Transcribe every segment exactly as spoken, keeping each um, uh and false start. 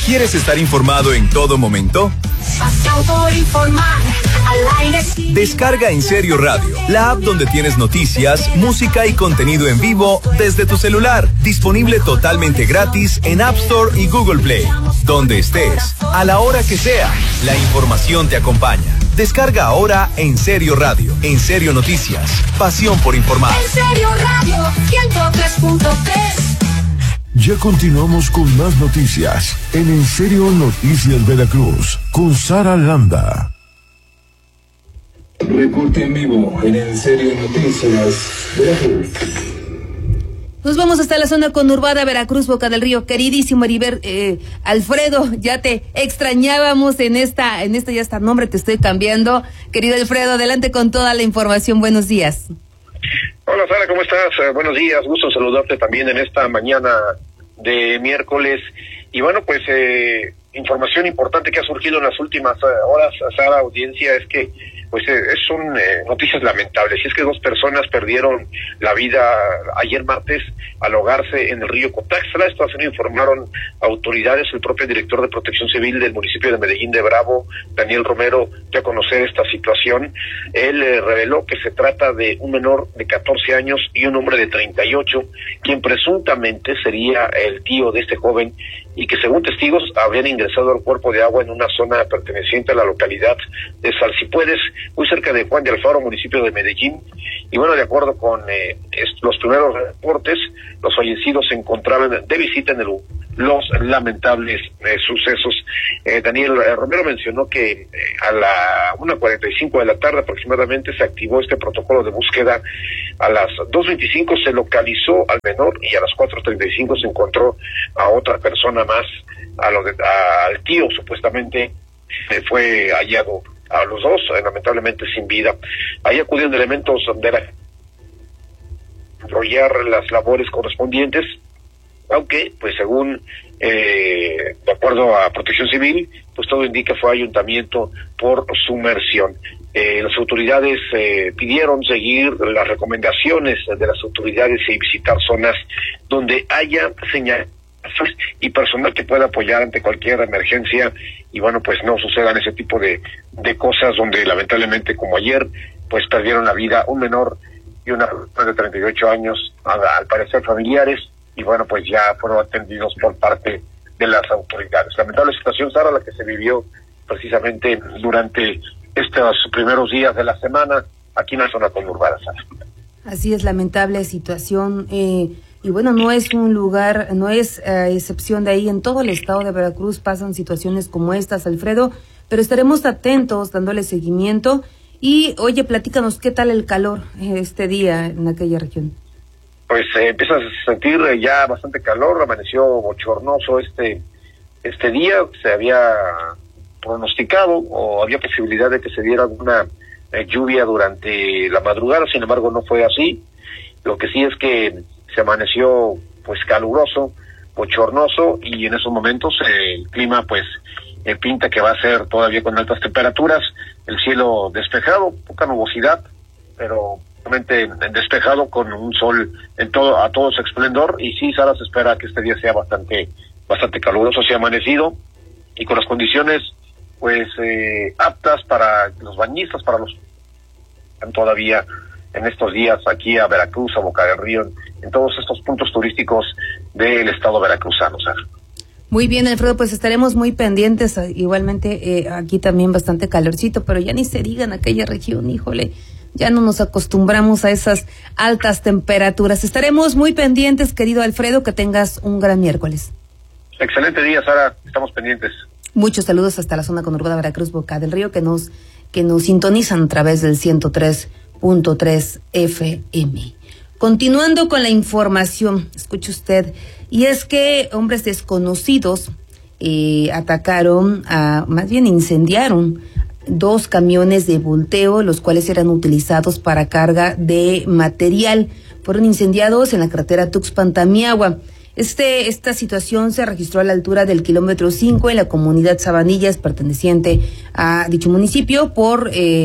¿Quieres estar informado en todo momento? Pasión por informar, al aire sí. Descarga En Serio Radio, la app donde tienes noticias, música y contenido en vivo desde tu celular. Disponible totalmente gratis en App Store y Google Play. Donde estés, a la hora que sea, la información te acompaña. Descarga ahora En Serio Radio, En Serio Noticias, pasión por informar. En Serio Radio, ciento tres punto tres. Ya continuamos con más noticias en En Serio Noticias Veracruz con Sara Landa. Reporte en vivo en En Serio Noticias Veracruz. Nos vamos hasta la zona conurbada Veracruz, Boca del Río. Queridísimo Heriber, eh, Alfredo, ya te extrañábamos en esta, en esta ya está nombre, te estoy cambiando. Querido Alfredo, adelante con toda la información. Buenos días. Hola Sara, ¿cómo estás? Eh, buenos días, gusto saludarte también en esta mañana de miércoles. Y bueno, pues eh, información importante que ha surgido en las últimas eh, horas, Sara, audiencia, es que pues eh, son eh, noticias lamentables. Y es que dos personas perdieron la vida ayer martes al ahogarse en el río Cotaxtla. Esto así lo informaron autoridades. El propio director de Protección Civil del municipio de Medellín de Bravo, Daniel Romero, dio a conocer esta situación. Él eh, reveló que se trata de un menor de catorce años y un hombre de treinta y ocho, quien presuntamente sería el tío de este joven y que según testigos habrían ingresado al cuerpo de agua en una zona perteneciente a la localidad de Salsipuedes, muy cerca de Juan de Alfaro, municipio de Medellín. Y bueno, de acuerdo con eh, los primeros reportes, los fallecidos se encontraban de visita en el, los lamentables eh, sucesos. Eh, Daniel eh, Romero mencionó que eh, a la una cuarenta y cinco de la tarde aproximadamente se activó este protocolo de búsqueda. A las dos veinticinco se localizó al menor y a las cuatro treinta y cinco se encontró a otra persona más, a los de, a, al tío supuestamente eh, fue hallado a los dos, eh, lamentablemente sin vida. Ahí acudieron elementos de la enrollar las labores correspondientes, aunque pues según eh, de acuerdo a Protección Civil, pues todo indica fue ayuntamiento por sumersión. Eh, las autoridades eh, pidieron seguir las recomendaciones de las autoridades y visitar zonas donde haya señales y personal que pueda apoyar ante cualquier emergencia, y bueno, pues no sucedan ese tipo de, de cosas donde lamentablemente como ayer pues perdieron la vida un menor y una persona de treinta y ocho años, al, al parecer familiares, y bueno, pues ya fueron atendidos por parte de las autoridades. Lamentable situación, Sara, la que se vivió precisamente durante estos primeros días de la semana aquí en la zona conurbada, Sara. Así es, lamentable situación, eh, y bueno, no es un lugar, no es eh, excepción de ahí, en todo el estado de Veracruz pasan situaciones como estas, Alfredo, pero estaremos atentos dándole seguimiento. Y oye, platícanos, ¿qué tal el calor este día en aquella región? Pues eh, empieza a sentir ya bastante calor, amaneció bochornoso este este día, se había pronosticado o había posibilidad de que se diera alguna eh, lluvia durante la madrugada, sin embargo no fue así. Lo que sí es que se amaneció pues caluroso, bochornoso, y en esos momentos eh, el clima pues eh, pinta que va a ser todavía con altas temperaturas, el cielo despejado, poca nubosidad, pero realmente despejado con un sol en todo a todo su esplendor. Y sí, Sara, se espera que este día sea bastante bastante caluroso, sea amanecido y con las condiciones pues eh, aptas para los bañistas, para los todavía en estos días aquí a Veracruz, a Boca del Río, en, en todos estos puntos turísticos del estado veracruzano, Sara. Muy bien, Alfredo, pues estaremos muy pendientes, igualmente eh, aquí también bastante calorcito, pero ya ni se diga en aquella región, híjole, ya no nos acostumbramos a esas altas temperaturas. Estaremos muy pendientes, querido Alfredo, que tengas un gran miércoles. Excelente día, Sara, estamos pendientes. Muchos saludos hasta la zona conurbada Veracruz, Boca del Río, que nos que nos sintonizan a través del ciento tres punto tres F M. Continuando con la información, escuche usted, y es que hombres desconocidos eh, atacaron, a, más bien incendiaron dos camiones de volteo, los cuales eran utilizados para carga de material. Fueron incendiados en la carretera Tuxpan-Tamiahua. Este, esta situación se registró a la altura del kilómetro cinco en la comunidad Sabanillas, perteneciente a dicho municipio, por eh,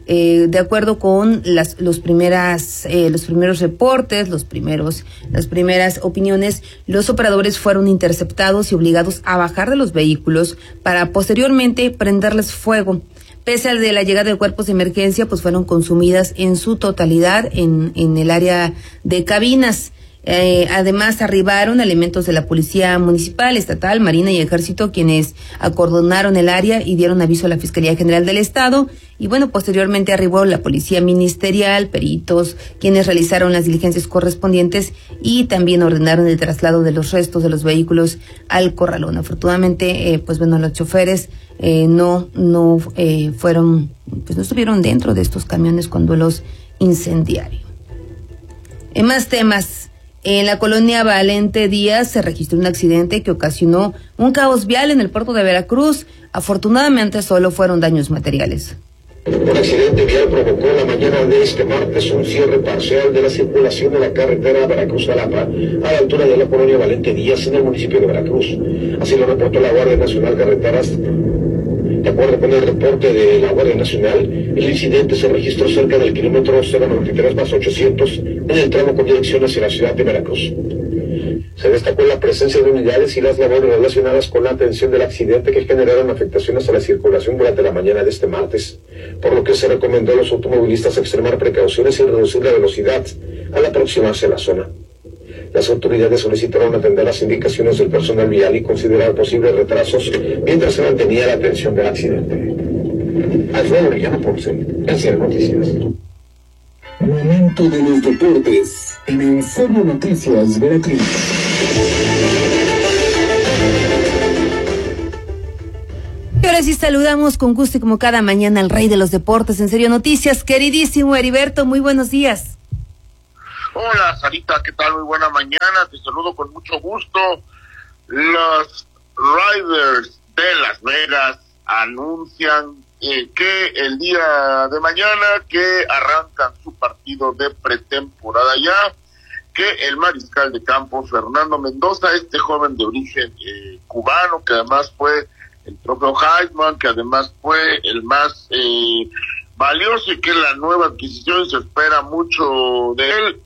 Eh, de acuerdo con las los primeras eh, los primeros reportes, los primeros las primeras opiniones, los operadores fueron interceptados y obligados a bajar de los vehículos para posteriormente prenderles fuego. Pese a de la llegada de cuerpos de emergencia, pues fueron consumidas en su totalidad en en el área de cabinas. Eh, además, arribaron elementos de la Policía Municipal, Estatal, Marina y Ejército, quienes acordonaron el área y dieron aviso a la Fiscalía General del Estado. Y bueno, posteriormente arribó la Policía Ministerial, peritos, quienes realizaron las diligencias correspondientes y también ordenaron el traslado de los restos de los vehículos al corralón. Afortunadamente, eh, pues bueno, los choferes eh, no no eh, fueron, pues no estuvieron dentro de estos camiones con duelos incendiarios. En más temas. En la colonia Valente Díaz se registró un accidente que ocasionó un caos vial en el puerto de Veracruz. Afortunadamente solo fueron daños materiales. Un accidente vial provocó la mañana de este martes un cierre parcial de la circulación de la carretera Veracruz-Jalapa a la altura de la colonia Valente Díaz en el municipio de Veracruz. Así lo reportó la Guardia Nacional Carreteras. De acuerdo con el reporte de la Guardia Nacional, el incidente se registró cerca del kilómetro cero noventa y tres más ochocientos en el tramo con dirección hacia la ciudad de Veracruz. Se destacó la presencia de unidades y las labores relacionadas con la atención del accidente que generaron afectaciones a la circulación durante la mañana de este martes, por lo que se recomendó a los automovilistas extremar precauciones y reducir la velocidad al aproximarse a la zona. Las autoridades solicitaron atender las indicaciones del personal vial y considerar posibles retrasos mientras se mantenía la atención del accidente. Alfredo Orellana Ponce, N C R Noticias. Momento de los deportes en En Serio Noticias Veracruz. Y ahora sí saludamos con gusto y como cada mañana al rey de los deportes En Serio Noticias, queridísimo Heriberto, muy buenos días. Hola, Sarita, ¿qué tal? Muy buena mañana, te saludo con mucho gusto. Los Raiders de Las Vegas anuncian eh, que el día de mañana que arrancan su partido de pretemporada ya, que el mariscal de campo Fernando Mendoza, este joven de origen eh, cubano, que además fue el trofeo Heisman, que además fue el más eh, valioso y que es la nueva adquisición y se espera mucho de él,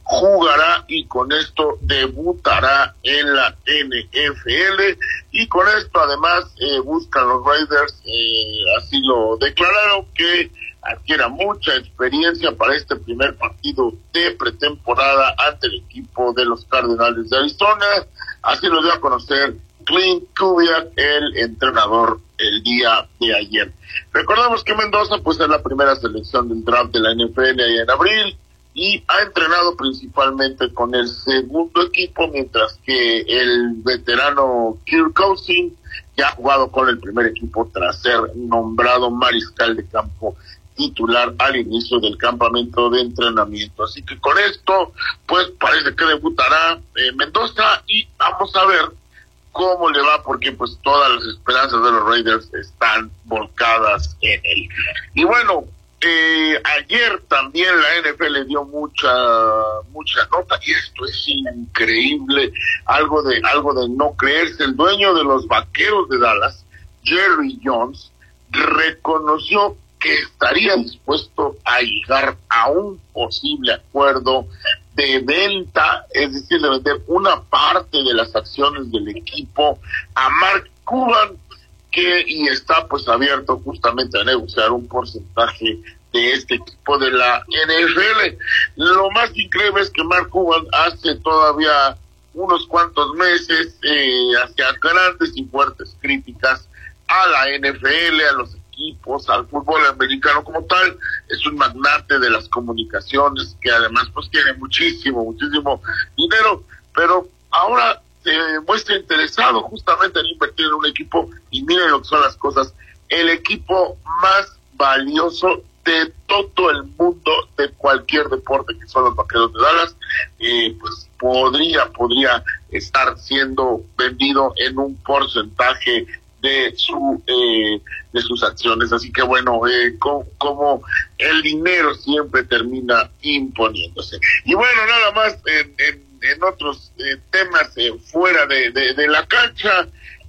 jugará y con esto debutará en la N F L y con esto además eh, buscan los Raiders, eh, así lo declararon, que adquiera mucha experiencia para este primer partido de pretemporada ante el equipo de los Cardenales de Arizona. Así lo dio a conocer Clint Kubiak, el entrenador, el día de ayer. Recordamos que Mendoza pues es la primera selección del draft de la N F L allá en abril y ha entrenado principalmente con el segundo equipo, mientras que el veterano Kirk Cousins ya ha jugado con el primer equipo tras ser nombrado mariscal de campo titular al inicio del campamento de entrenamiento. Así que con esto pues parece que debutará eh, Mendoza y vamos a ver cómo le va, porque pues todas las esperanzas de los Raiders están volcadas en él. Y bueno, eh, ayer también la N F L dio mucha mucha nota y esto es increíble, algo de algo de no creerse. El dueño de los Vaqueros de Dallas, Jerry Jones, reconoció que estaría dispuesto a llegar a un posible acuerdo de venta, es decir, de vender una parte de las acciones del equipo a Mark Cuban, que y está pues abierto justamente a negociar un porcentaje de este equipo de la N F L. Lo más increíble es que Mark Cuban hace todavía unos cuantos meses eh, hacía grandes y fuertes críticas a la N F L, a los equipos, al fútbol americano como tal. Es un magnate de las comunicaciones que además pues tiene muchísimo, muchísimo dinero, pero ahora se muestra interesado justamente en invertir en un equipo y miren lo que son las cosas, el equipo más valioso de todo el mundo de cualquier deporte, que son los Vaqueros de Dallas, eh, pues podría, podría estar siendo vendido en un porcentaje de su eh, de sus acciones. Así que bueno, eh, como, como el dinero siempre termina imponiéndose. Y bueno, nada más en, en, en otros eh, temas eh, fuera de, de, de la cancha,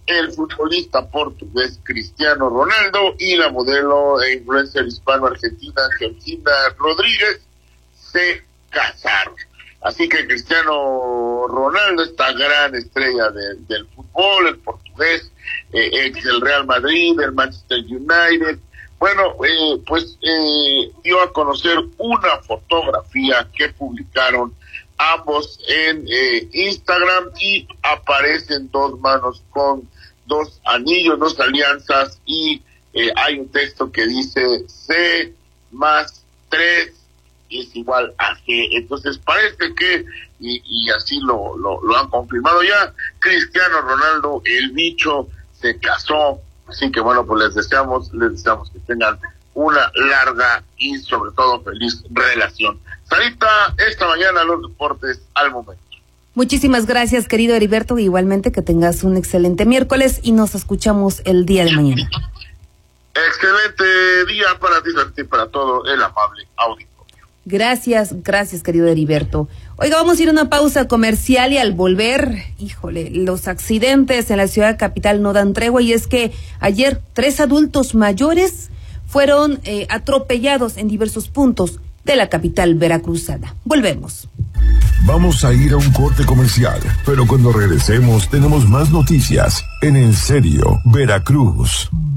el futbolista portugués Cristiano Ronaldo y la modelo e influencer hispano-argentina Georgina Rodríguez se casaron. Así que Cristiano Ronaldo, esta gran estrella de, del fútbol, el portugués, eh, ex del Real Madrid, del Manchester United, bueno, eh, pues eh, dio a conocer una fotografía que publicaron ambos en eh, Instagram y aparecen dos manos con dos anillos, dos alianzas y eh, hay un texto que dice C más tres es igual a G. Entonces parece que, y, y así lo, lo, lo han confirmado ya, Cristiano Ronaldo, el bicho, se casó. Así que bueno, pues les deseamos, les deseamos que tengan una larga y sobre todo feliz relación. Sarita, esta mañana los deportes al momento. Muchísimas gracias, querido Heriberto, igualmente que tengas un excelente miércoles y nos escuchamos el día de mañana. Excelente día para ti, y para todo el amable auditorio. Gracias, gracias, querido Heriberto. Oiga, vamos a ir a una pausa comercial y al volver, híjole, los accidentes en la ciudad capital no dan tregua y es que ayer tres adultos mayores fueron eh, atropellados en diversos puntos de la capital veracruzana. Volvemos. Vamos a ir a un corte comercial, pero cuando regresemos tenemos más noticias en En Serio Veracruz.